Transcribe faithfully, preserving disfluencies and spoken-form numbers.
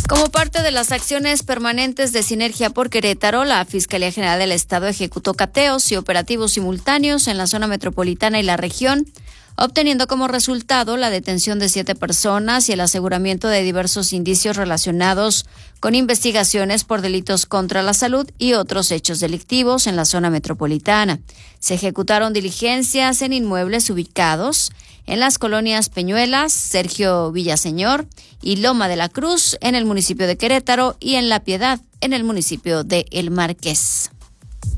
Como parte de las acciones permanentes de Sinergia por Querétaro, la Fiscalía General del Estado ejecutó cateos y operativos simultáneos en la zona metropolitana y la región, obteniendo como resultado la detención de siete personas y el aseguramiento de diversos indicios relacionados con investigaciones por delitos contra la salud y otros hechos delictivos en la zona metropolitana. Se ejecutaron diligencias en inmuebles ubicados en las colonias Peñuelas, Sergio Villaseñor y Loma de la Cruz en el municipio de Querétaro y en La Piedad en el municipio de El Marqués.